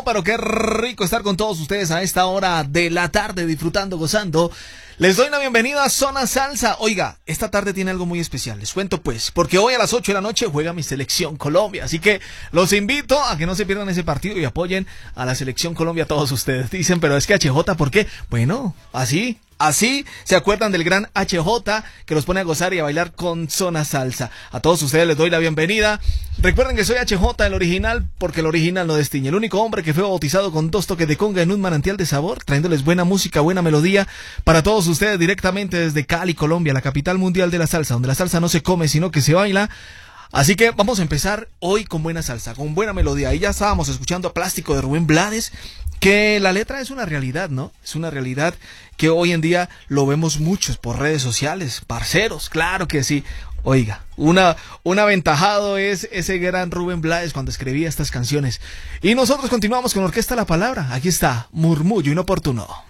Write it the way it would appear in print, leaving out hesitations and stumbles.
pero qué rico estar con todos ustedes a esta hora de la tarde, disfrutando, gozando. Les doy la bienvenida a Zona Salsa. Oiga, esta tarde tiene algo muy especial, les cuento pues, porque hoy a las 8 de la noche juega mi selección Colombia, así que los invito a que no se pierdan ese partido y apoyen a la selección Colombia todos ustedes. Dicen, pero es que HJ, ¿por qué? Bueno, Así se acuerdan del gran HJ que los pone a gozar y a bailar con Zona Salsa. A todos ustedes les doy la bienvenida. Recuerden que soy HJ, el original, porque el original no destiñe. El único hombre que fue bautizado con 2 toques de conga en un manantial de sabor, trayéndoles buena música, buena melodía para todos ustedes directamente desde Cali, Colombia, la capital mundial de la salsa, donde la salsa no se come sino que se baila. Así que vamos a empezar hoy con buena salsa, con buena melodía. Y ya estábamos escuchando a Plástico de Rubén Blades, que la letra es una realidad, ¿no? Es una realidad que hoy en día lo vemos muchos por redes sociales, parceros, claro que sí. Oiga, un aventajado es ese gran Rubén Blades cuando escribía estas canciones. Y nosotros continuamos con Orquesta La Palabra. Aquí está, Murmullo Inoportuno.